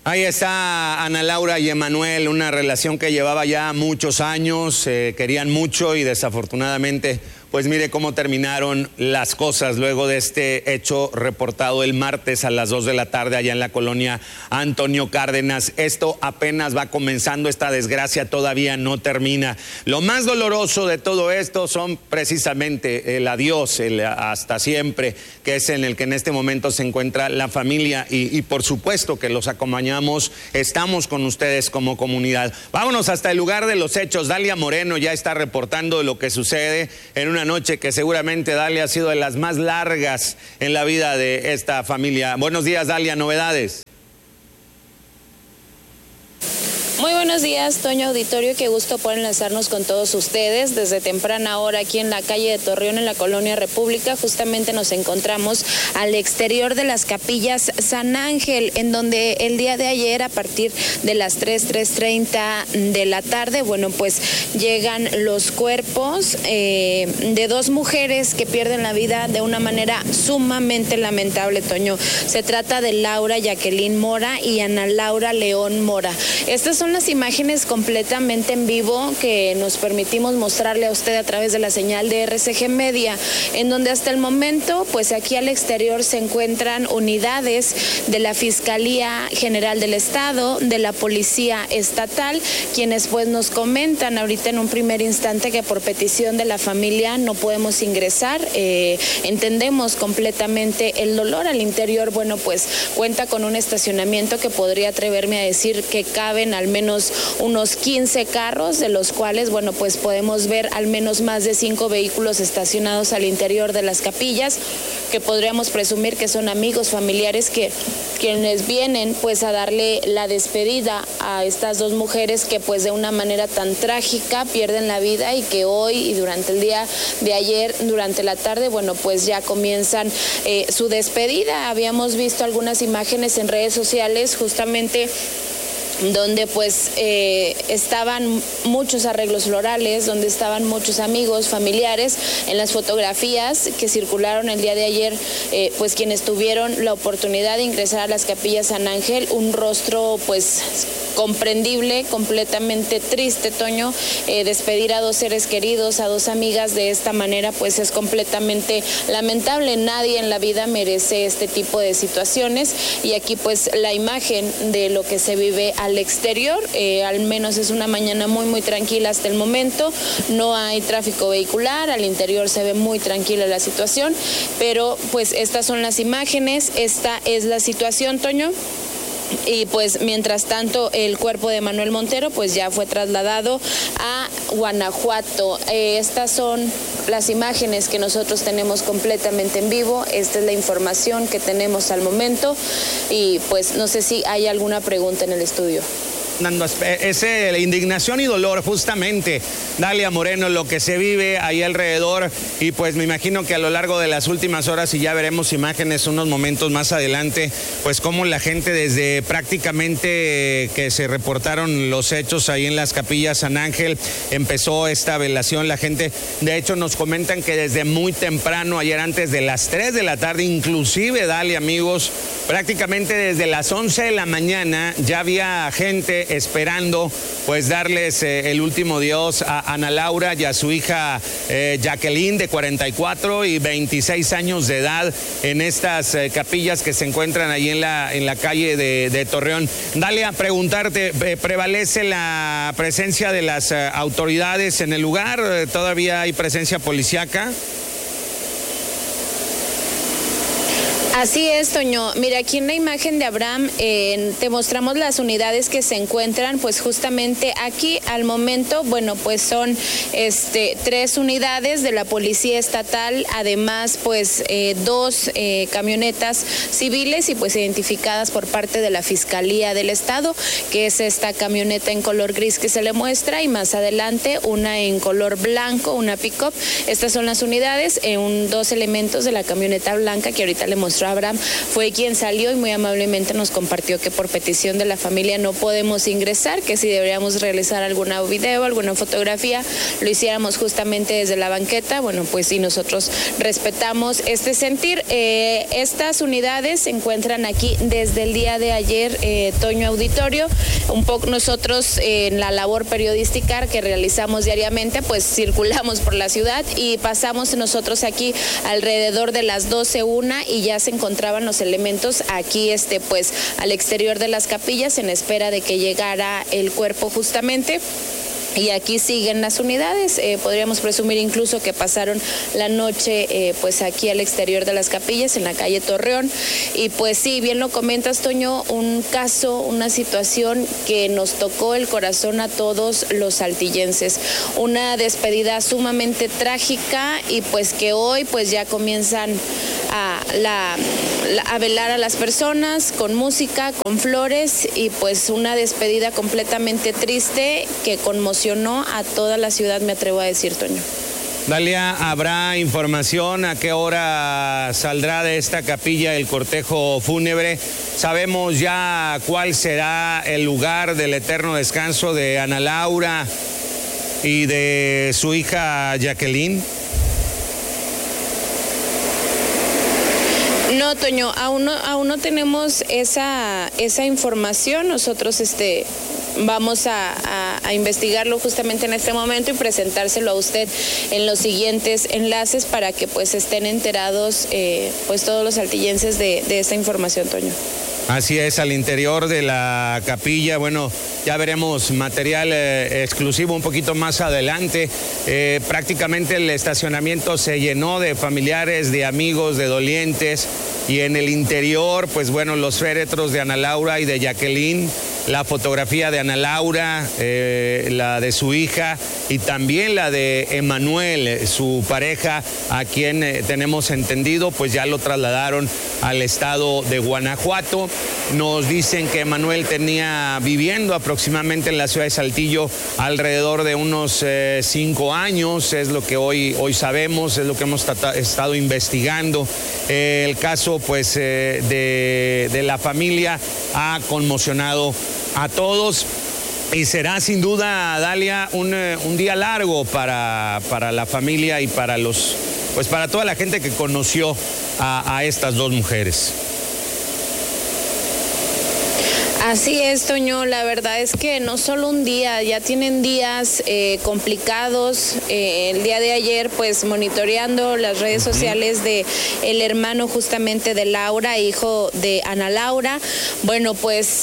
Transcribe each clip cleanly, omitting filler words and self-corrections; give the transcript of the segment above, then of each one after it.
Ahí está Ana Laura y Emanuel, una relación que llevaba ya muchos años, querían mucho y desafortunadamente, pues mire cómo terminaron las cosas luego de este hecho reportado el martes a las 2 de la tarde allá en la colonia Antonio Cárdenas. Esto apenas va comenzando, esta desgracia todavía no termina. Lo más doloroso de todo esto son precisamente el adiós, el hasta siempre, que es en el que en este momento se encuentra la familia y por supuesto que los acompañamos, estamos con ustedes como comunidad. Vámonos hasta el lugar de los hechos. Dalia Moreno ya está reportando lo que sucede en una noche que seguramente, Dalia, ha sido de las más largas en la vida de esta familia. Buenos días, Dalia, novedades. Muy buenos días, Toño, auditorio, qué gusto poder enlazarnos con todos ustedes. Desde temprana hora aquí en la calle de Torreón, en la colonia República, justamente nos encontramos al exterior de las capillas San Ángel, en donde el día de ayer, a partir de las 3:30 de la tarde, bueno, pues llegan los cuerpos de dos mujeres que pierden la vida de una manera sumamente lamentable, Toño. Se trata de Laura Jacqueline Mora y Ana Laura León Mora. Estas son las imágenes completamente en vivo que nos permitimos mostrarle a usted a través de la señal de RCG Media, en donde hasta el momento, pues aquí al exterior se encuentran unidades de la Fiscalía General del Estado, de la Policía Estatal, quienes pues nos comentan ahorita en un primer instante que por petición de la familia no podemos ingresar. Entendemos completamente el dolor al interior. Bueno, pues cuenta con un estacionamiento que podría atreverme a decir que caben al menos unos 15 carros, de los cuales, bueno, pues podemos ver al menos más de 5 vehículos estacionados al interior de las capillas, que podríamos presumir que son amigos, familiares, que quienes vienen pues a darle la despedida a estas dos mujeres que pues de una manera tan trágica pierden la vida y que hoy y durante el día de ayer, durante la tarde, bueno, pues ya comienzan su despedida. Habíamos visto algunas imágenes en redes sociales justamente donde pues estaban muchos arreglos florales, donde estaban muchos amigos, familiares. En las fotografías que circularon el día de ayer, pues quienes tuvieron la oportunidad de ingresar a las capillas San Ángel, un rostro pues comprendible, completamente triste, Toño. Despedir a dos seres queridos, a dos amigas de esta manera, pues es completamente lamentable. Nadie en la vida merece este tipo de situaciones, y aquí pues la imagen de lo que se vive al exterior. Al menos es una mañana muy muy tranquila hasta el momento, no hay tráfico vehicular, al interior se ve muy tranquila la situación, pero pues estas son las imágenes, esta es la situación, Toño. Y pues mientras tanto el cuerpo de Manuel Montero pues ya fue trasladado a Guanajuato. Estas son las imágenes que nosotros tenemos completamente en vivo. Esta es la información que tenemos al momento y pues no sé si hay alguna pregunta en el estudio. Es indignación y dolor, justamente, Dalia Moreno, lo que se vive ahí alrededor, y pues me imagino que a lo largo de las últimas horas, y ya veremos imágenes unos momentos más adelante, pues cómo la gente desde prácticamente que se reportaron los hechos ahí en las capillas San Ángel, empezó esta velación. La gente, de hecho, nos comentan que desde muy temprano, ayer antes de las 3 de la tarde, inclusive, Dalia, amigos, prácticamente desde las 11 de la mañana ya había gente esperando pues darles el último adiós a Ana Laura y a su hija Jacqueline, de 44 y 26 años de edad, en estas capillas que se encuentran ahí en la calle de Torreón. Dalia, preguntarte, ¿prevalece la presencia de las autoridades en el lugar? ¿Todavía hay presencia policíaca? Así es, Toño. Mira, aquí en la imagen de Abraham te mostramos las unidades que se encuentran, pues justamente aquí al momento, bueno, pues son 3 unidades de la Policía Estatal, además pues 2 camionetas civiles y pues identificadas por parte de la Fiscalía del Estado, que es esta camioneta en color gris que se le muestra, y más adelante una en color blanco, una pick-up. Estas son las unidades, 2 elementos de la camioneta blanca que ahorita le mostramos Abraham fue quien salió y muy amablemente nos compartió que por petición de la familia no podemos ingresar, que si deberíamos realizar alguna video, alguna fotografía, lo hiciéramos justamente desde la banqueta. Bueno, pues sí, nosotros respetamos este sentir. Estas unidades se encuentran aquí desde el día de ayer, Toño Auditorio. Un poco nosotros en la labor periodística que realizamos diariamente, pues circulamos por la ciudad y pasamos nosotros aquí alrededor de las 12:01 y ya se encontraban los elementos aquí, pues al exterior de las capillas en espera de que llegara el cuerpo justamente. Y aquí siguen las unidades, podríamos presumir incluso que pasaron la noche pues aquí al exterior de las capillas, en la calle Torreón. Y pues sí, bien lo comentas, Toño, un caso, una situación que nos tocó el corazón a todos los saltillenses. Una despedida sumamente trágica y pues que hoy pues ya comienzan a velar a las personas con música, con flores y pues una despedida completamente triste que conmocionó a toda la ciudad, me atrevo a decir, Toño. Dalia, ¿habrá información a qué hora saldrá de esta capilla el cortejo fúnebre? ¿Sabemos ya cuál será el lugar del eterno descanso de Ana Laura y de su hija Jacqueline? No, Toño, aún no tenemos esa información. Nosotros vamos a investigarlo justamente en este momento y presentárselo a usted en los siguientes enlaces para que pues estén enterados pues todos los saltillenses de esta información, Toño. Así es, al interior de la capilla, bueno, ya veremos material exclusivo un poquito más adelante. Prácticamente el estacionamiento se llenó de familiares, de amigos, de dolientes, y en el interior, pues bueno, los féretros de Ana Laura y de Jacqueline, la fotografía de Ana Laura, la de su hija y también la de Emanuel, su pareja, a quien tenemos entendido, pues ya lo trasladaron al estado de Guanajuato. Nos dicen que Emanuel tenía viviendo aproximadamente en la ciudad de Saltillo alrededor de unos 5 años, es lo que hoy sabemos, es lo que hemos estado investigando. El caso pues de la familia ha conmocionado a todos y será sin duda, Dalia, un día largo para la familia y para toda la gente que conoció a estas dos mujeres. Así es, Toño, la verdad es que no solo un día, ya tienen días complicados. El día de ayer, pues monitoreando las redes sociales de el hermano justamente de Laura, hijo de Ana Laura, bueno, pues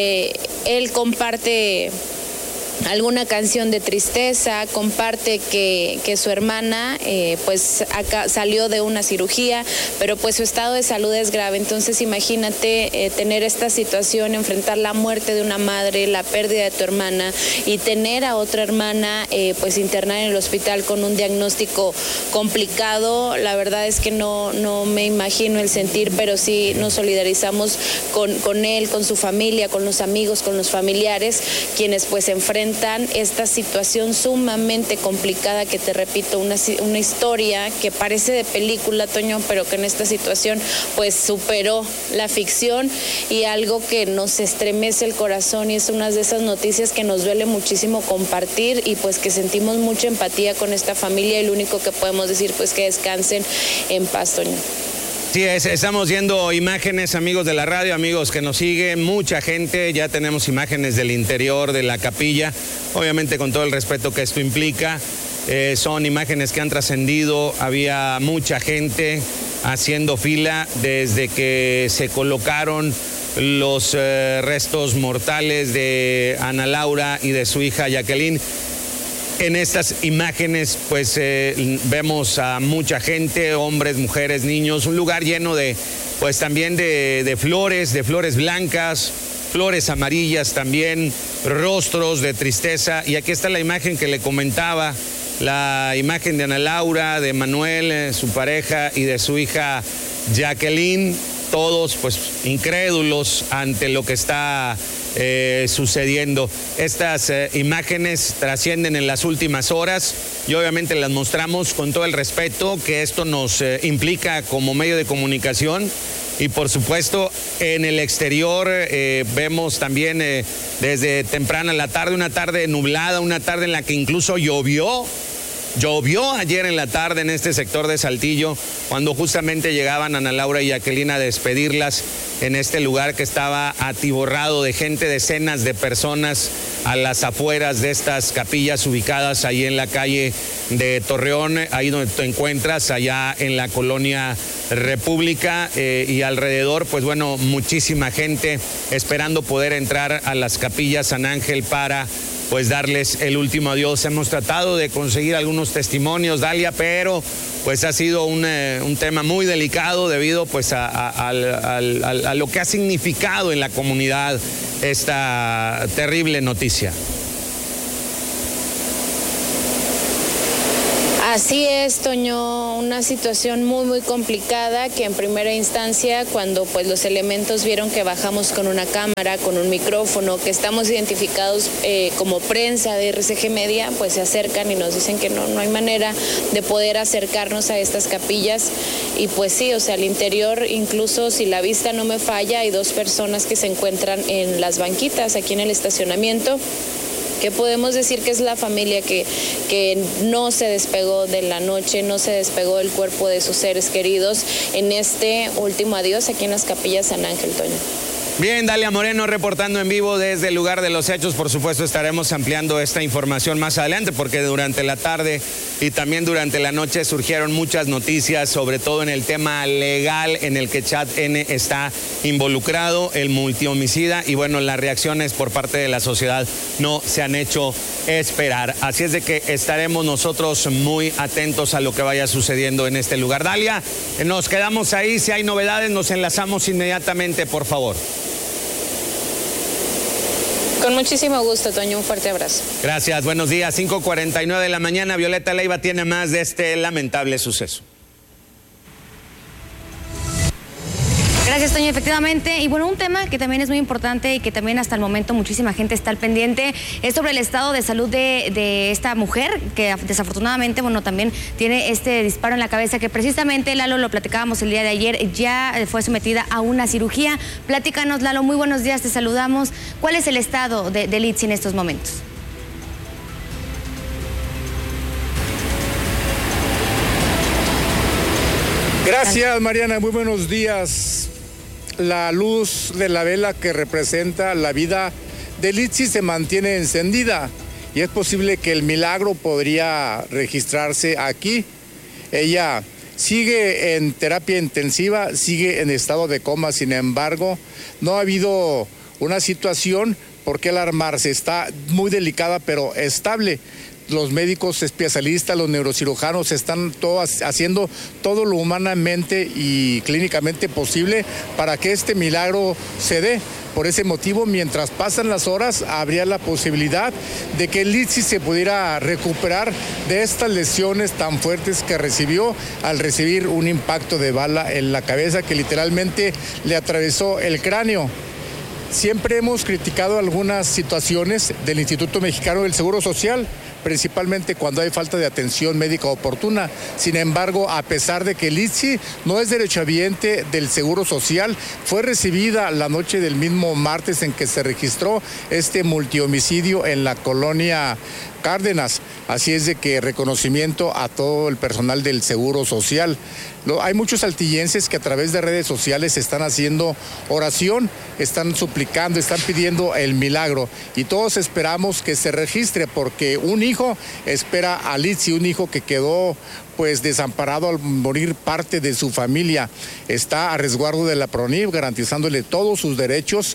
él comparte alguna canción de tristeza, comparte que su hermana pues acá salió de una cirugía, pero pues su estado de salud es grave. Entonces imagínate tener esta situación, enfrentar la muerte de una madre, la pérdida de tu hermana y tener a otra hermana pues internada en el hospital con un diagnóstico complicado. La verdad es que no me imagino el sentir, pero sí nos solidarizamos con él, con su familia, con los amigos, con los familiares, quienes pues enfrentan esta situación sumamente complicada que, te repito, una historia que parece de película, Toño, pero que en esta situación pues superó la ficción y algo que nos estremece el corazón, y es una de esas noticias que nos duele muchísimo compartir y pues que sentimos mucha empatía con esta familia, y lo único que podemos decir pues que descansen en paz, Toño. Sí, estamos viendo imágenes, amigos de la radio, amigos que nos siguen, mucha gente, ya tenemos imágenes del interior de la capilla, obviamente con todo el respeto que esto implica, son imágenes que han trascendido, había mucha gente haciendo fila desde que se colocaron los restos mortales de Ana Laura y de su hija Jacqueline. En estas imágenes pues vemos a mucha gente, hombres, mujeres, niños, un lugar lleno de pues también de flores blancas, flores amarillas también, rostros de tristeza. Y aquí está la imagen que le comentaba, la imagen de Ana Laura, de Manuel, su pareja, y de su hija Jacqueline, todos pues incrédulos ante lo que está sucediendo. Estas imágenes trascienden en las últimas horas y obviamente las mostramos con todo el respeto que esto nos implica como medio de comunicación, y por supuesto en el exterior vemos también desde temprana la tarde, una tarde nublada, una tarde en la que incluso llovió ayer en la tarde en este sector de Saltillo, cuando justamente llegaban Ana Laura y Jacqueline a despedirlas en este lugar que estaba atiborrado de gente, decenas de personas a las afueras de estas capillas ubicadas ahí en la calle de Torreón, ahí donde te encuentras, allá en la colonia República, y alrededor, pues bueno, muchísima gente esperando poder entrar a las capillas San Ángel para pues darles el último adiós. Hemos tratado de conseguir algunos testimonios, Dalia, pero pues ha sido un tema muy delicado debido pues a lo que ha significado en la comunidad esta terrible noticia. Así es, Toño, una situación muy complicada que en primera instancia, cuando pues los elementos vieron que bajamos con una cámara, con un micrófono, que estamos identificados como prensa de RCG Media, pues se acercan y nos dicen que no hay manera de poder acercarnos a estas capillas. Y pues sí, o sea, al interior, incluso si la vista no me falla, hay 2 personas que se encuentran en las banquitas aquí en el estacionamiento, que podemos decir que es la familia que no se despegó de la noche, no se despegó del cuerpo de sus seres queridos en este último adiós aquí en las capillas San Ángel, Toño. Bien, Dalia Moreno reportando en vivo desde el lugar de los hechos. Por supuesto estaremos ampliando esta información más adelante porque durante la tarde y también durante la noche surgieron muchas noticias, sobre todo en el tema legal en el que Chad N. está involucrado, el multihomicida, y bueno, las reacciones por parte de la sociedad no se han hecho esperar. Así es de que estaremos nosotros muy atentos a lo que vaya sucediendo en este lugar. Dalia, nos quedamos ahí, si hay novedades nos enlazamos inmediatamente, por favor. Con muchísimo gusto, Toño, un fuerte abrazo. Gracias, buenos días, 5:49 de la mañana. Violeta Leiva tiene más de este lamentable suceso. Gracias, Toño, efectivamente. Y bueno, un tema que también es muy importante y que también hasta el momento muchísima gente está al pendiente es sobre el estado de salud de esta mujer que desafortunadamente, bueno, también tiene este disparo en la cabeza que precisamente, Lalo, lo platicábamos el día de ayer, ya fue sometida a una cirugía. Platícanos, Lalo, muy buenos días, te saludamos. ¿Cuál es el estado de Litsi en estos momentos? Gracias, Mariana, muy buenos días. La luz de la vela que representa la vida de Litsi se mantiene encendida y es posible que el milagro podría registrarse aquí. Ella sigue en terapia intensiva, sigue en estado de coma, sin embargo, no ha habido una situación por qué alarmarse, está muy delicada pero estable. Los médicos especialistas, los neurocirujanos están haciendo todo lo humanamente y clínicamente posible para que este milagro se dé. Por ese motivo, mientras pasan las horas, habría la posibilidad de que Litsi se pudiera recuperar de estas lesiones tan fuertes que recibió al recibir un impacto de bala en la cabeza que literalmente le atravesó el cráneo. Siempre hemos criticado algunas situaciones del Instituto Mexicano del Seguro Social, principalmente cuando hay falta de atención médica oportuna. Sin embargo, a pesar de que Litsi no es derechohabiente del Seguro Social, fue recibida la noche del mismo martes en que se registró este multihomicidio en la colonia Cárdenas. Así es de que reconocimiento a todo el personal del Seguro Social. Hay muchos saltillenses que a través de redes sociales están haciendo oración, están suplicando, están pidiendo el milagro y todos esperamos que se registre porque un hijo espera a Litsi, un hijo que quedó pues desamparado al morir parte de su familia. Está a resguardo de la PRONIF, garantizándole todos sus derechos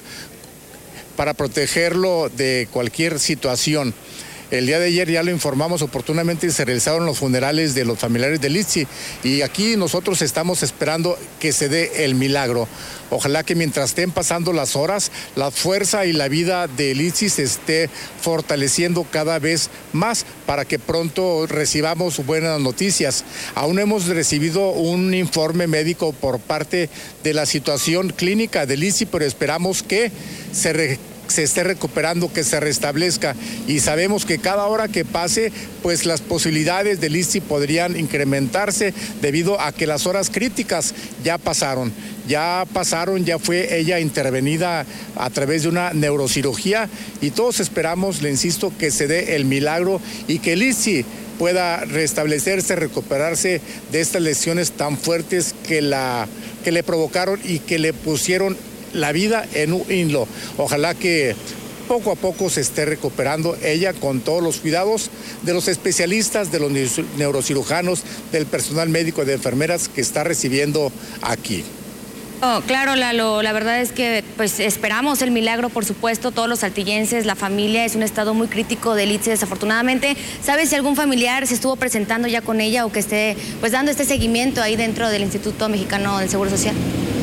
para protegerlo de cualquier situación. El día de ayer ya lo informamos oportunamente, se realizaron los funerales de los familiares de Litsi y aquí nosotros estamos esperando que se dé el milagro. Ojalá que mientras estén pasando las horas, la fuerza y la vida de Litsi se esté fortaleciendo cada vez más para que pronto recibamos buenas noticias. Aún hemos recibido un informe médico por parte de la situación clínica de Litsi, pero esperamos que se se esté recuperando, que se restablezca. Y sabemos que cada hora que pase, pues las posibilidades del ISSSTI podrían incrementarse debido a que las horas críticas ya pasaron, ya fue ella intervenida a través de una neurocirugía y todos esperamos, le insisto, que se dé el milagro y que el ISSSTI pueda restablecerse, recuperarse de estas lesiones tan fuertes que le provocaron y que le pusieron la vida en un hilo. Ojalá que poco a poco se esté recuperando ella con todos los cuidados de los especialistas, de los neurocirujanos, del personal médico, de enfermeras que está recibiendo aquí. Oh, claro, Lalo, la verdad es que pues esperamos el milagro, por supuesto, todos los saltillenses, la familia, es un estado muy crítico de ISSSTI, desafortunadamente. ¿Sabes si algún familiar se estuvo presentando ya con ella o que esté pues dando este seguimiento ahí dentro del Instituto Mexicano del Seguro Social?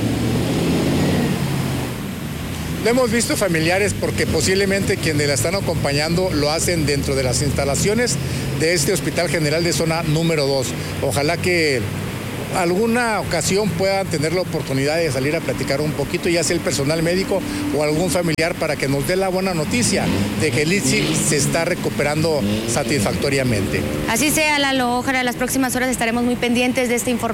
No hemos visto familiares porque posiblemente quienes la están acompañando lo hacen dentro de las instalaciones de este Hospital General de Zona número 2. Ojalá que alguna ocasión puedan tener la oportunidad de salir a platicar un poquito, ya sea el personal médico o algún familiar, para que nos dé la buena noticia de que el ISSSTI se está recuperando satisfactoriamente. Así sea, Lalo, ojalá en las próximas horas estaremos muy pendientes de esta información.